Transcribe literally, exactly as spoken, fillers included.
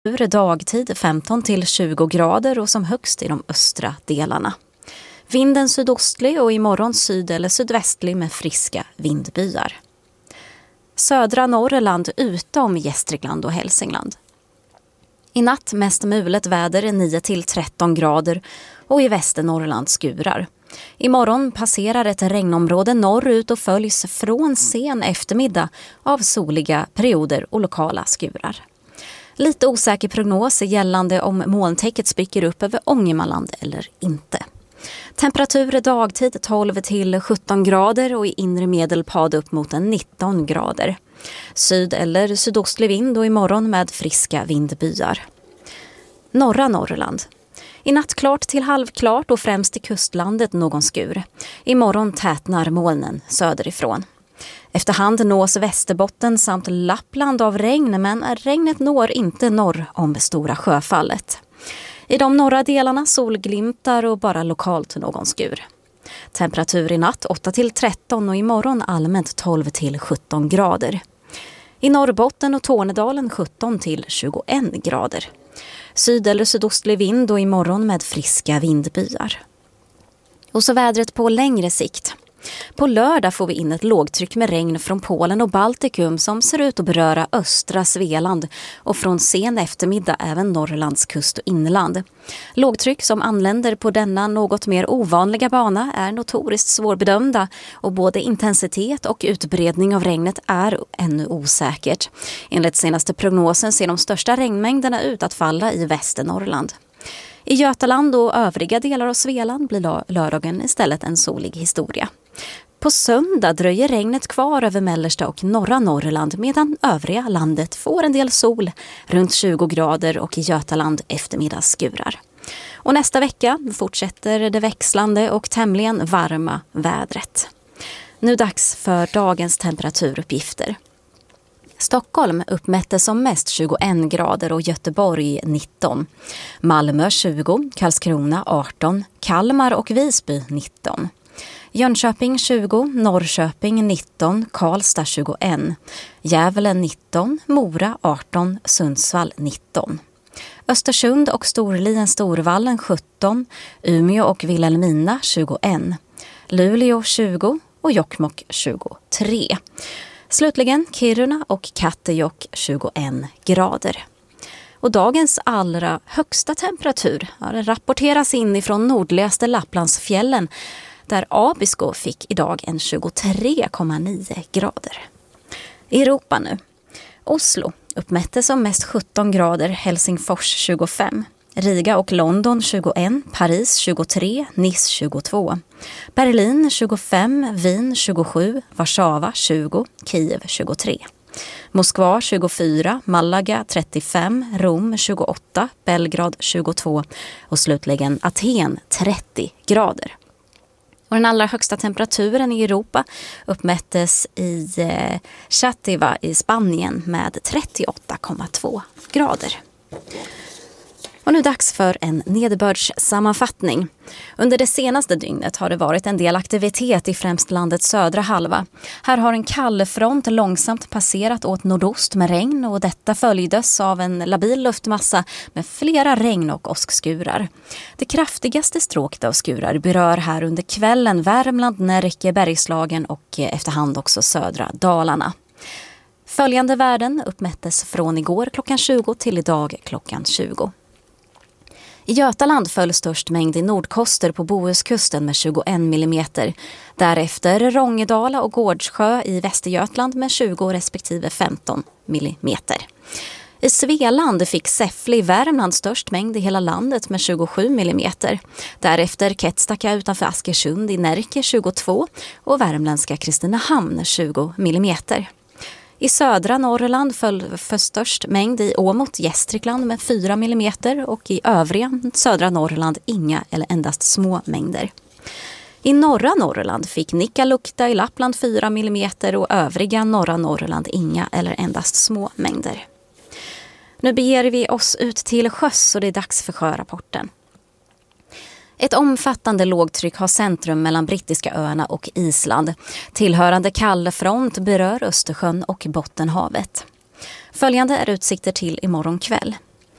Dagtid femton till tjugo grader och som högst i de östra delarna. Vinden sydostlig och imorgon syd- eller sydvästlig med friska vindbyar. Södra Norrland utom Gästrikland och Hälsingland. I natt mest mulet väder nio till tretton grader och i Västernorrland skurar. Imorgon passerar ett regnområde norrut och följs från sen eftermiddag av soliga perioder och lokala skurar. Lite osäker prognos gällande om molntäcket spricker upp över Ångermanland eller inte. Temperatur dagtid tolv till sjutton grader och i inre Medelpad upp mot en nitton grader. Syd- eller sydostlig vind och imorgon med friska vindbyar. Norra Norrland. I natt klart till halvklart och främst i kustlandet någon skur. Imorgon tätnar molnen söderifrån. Efterhand nås Västerbotten samt Lappland av regn, men regnet når inte norr om Stora Sjöfallet. I de norra delarna solglimtar och bara lokalt någon skur. Temperatur i natt åtta till tretton och imorgon allmänt tolv till sjutton grader. I Norrbotten och Tornedalen sjutton till tjugoen grader. Syd- eller sydostlig vind och imorgon med friska vindbyar. Och så vädret på längre sikt. På lördag får vi in ett lågtryck med regn från Polen och Baltikum som ser ut att beröra östra Svealand och från sen eftermiddag även Norrlands kust och inland. Lågtryck som anländer på denna något mer ovanliga bana är notoriskt svårbedömda och både intensitet och utbredning av regnet är ännu osäkert. Enligt senaste prognosen ser de största regnmängderna ut att falla i Västernorrland. I Götaland och övriga delar av Svealand blir lördagen istället en solig historia. På söndag dröjer regnet kvar över mellersta och norra Norrland medan övriga landet får en del sol, runt tjugo grader och i Götaland eftermiddagsskurar. Och nästa vecka fortsätter det växlande och tämligen varma vädret. Nu dags för dagens temperaturuppgifter. Stockholm uppmättes som mest tjugoen grader och Göteborg nitton. Malmö tjugo, Karlskrona arton, Kalmar och Visby nitton. Jönköping tjugo, Norrköping nitton, Karlstad tjugoen, Gävle nitton, Mora arton, Sundsvall nitton. Östersund och Storlien Storvallen sjutton, Umeå och Vilhelmina tjugoen, Luleå tjugo och Jokkmokk tjugotre. Slutligen Kiruna och Kattejock tjugoen grader. Och dagens allra högsta temperatur ja, rapporteras in ifrån nordligaste Lapplandsfjällen där Abisko fick idag en tjugotre komma nio grader. I Europa nu. Oslo uppmättes som mest sjutton grader, Helsingfors tjugofem. Riga och London tjugoen, Paris tjugotre, Nice tjugotvå. Berlin tjugofem, Wien tjugosju, Warszawa tjugo, Kiev tjugotre. Moskva tjugofyra, Malaga trettiofem, Rom tjugoåtta, Belgrad tjugotvå och slutligen Aten trettio grader. Och den allra högsta temperaturen i Europa uppmättes i eh, Xàtiva i Spanien med trettioåtta komma två grader. Och nu dags för en nederbördssammanfattning. Under det senaste dygnet har det varit en del aktivitet i främst landets södra halva. Här har en kallfront långsamt passerat åt nordost med regn och detta följdes av en labil luftmassa med flera regn- och åskskurar. Det kraftigaste stråket av skurar berör här under kvällen Värmland, Närke, Bergslagen och efterhand också södra Dalarna. Följande värden uppmättes från igår klockan tjugo till idag klockan tjugo. I Götaland föll störst mängd i Nordkoster på Bohuskusten med tjugoen millimeter. Därefter Rångedala och Gårdsjö i Västergötland med tjugo respektive femton millimeter. I Svealand fick Säffle i Värmland störst mängd i hela landet med tjugosju millimeter. Därefter Kettstacka utanför Askersund i Närke tjugotvå och värmländska Kristinehamn tjugo millimeter. I södra Norrland föll för störst mängd i Åmot, Gästrikland med fyra millimeter och i övriga södra Norrland inga eller endast små mängder. I norra Norrland fick Nikkaluokta i Lappland fyra millimeter och övriga norra Norrland inga eller endast små mängder. Nu beger vi oss ut till sjöss och det är dags för sjörapporten. Ett omfattande lågtryck har centrum mellan brittiska öarna och Island. Tillhörande kallfront berör Östersjön och Bottenhavet. Följande är utsikter till imorgon kväll.